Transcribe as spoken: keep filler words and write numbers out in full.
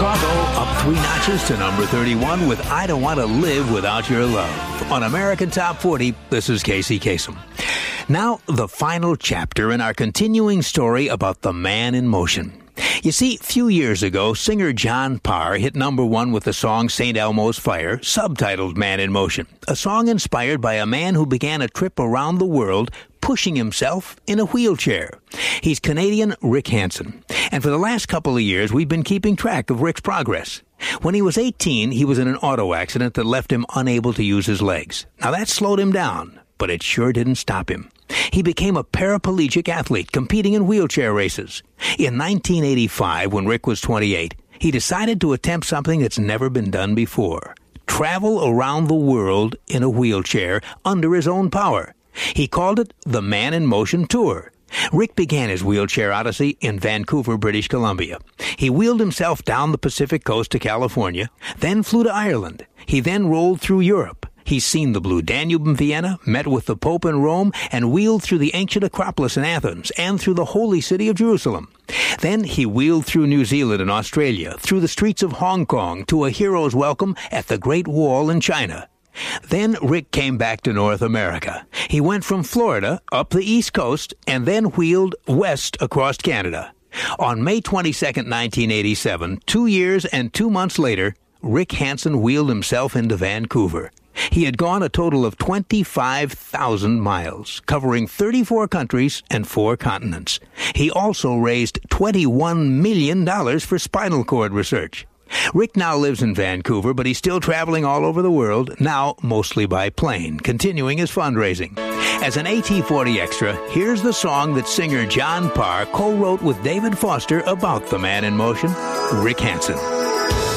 Chicago up three notches to number thirty-one with I Don't Want to Live Without Your Love. On American Top forty, this is Casey Kasem. Now, the final chapter in our continuing story about the man in motion. You see, a few years ago, singer John Parr hit number one with the song Saint Elmo's Fire, subtitled Man in Motion, a song inspired by a man who began a trip around the world pushing himself in a wheelchair. He's Canadian Rick Hansen, and for the last couple of years, we've been keeping track of Rick's progress. When he was eighteen, he was in an auto accident that left him unable to use his legs. Now, that slowed him down, but it sure didn't stop him. He became a paraplegic athlete competing in wheelchair races. In nineteen eighty-five, when Rick was twenty-eight, he decided to attempt something that's never been done before. Travel around the world in a wheelchair under his own power. He called it the Man in Motion Tour. Rick began his wheelchair odyssey in Vancouver, British Columbia. He wheeled himself down the Pacific coast to California, then flew to Ireland. He then rolled through Europe. He's seen the Blue Danube in Vienna, met with the Pope in Rome, and wheeled through the ancient Acropolis in Athens and through the holy city of Jerusalem. Then he wheeled through New Zealand and Australia, through the streets of Hong Kong to a hero's welcome at the Great Wall in China. Then Rick came back to North America. He went from Florida up the East Coast and then wheeled west across Canada. On May twenty-second, nineteen eighty-seven, two years and two months later, Rick Hansen wheeled himself into Vancouver. He had gone a total of twenty-five thousand miles, covering thirty-four countries and four continents. He also raised twenty-one million dollars for spinal cord research. Rick now lives in Vancouver, but he's still traveling all over the world, now mostly by plane, continuing his fundraising. As an A T forty extra, here's the song that singer John Parr co-wrote with David Foster about the man in motion, Rick Hansen.